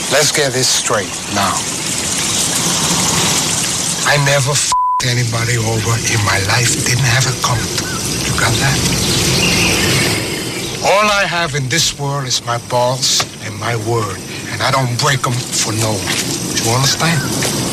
Let's get this straight now. I never f***ed anybody over in my life. Didn't have a coat. You got that? All I have in this world is my balls and my word. And I don't break them for no one. Do you understand?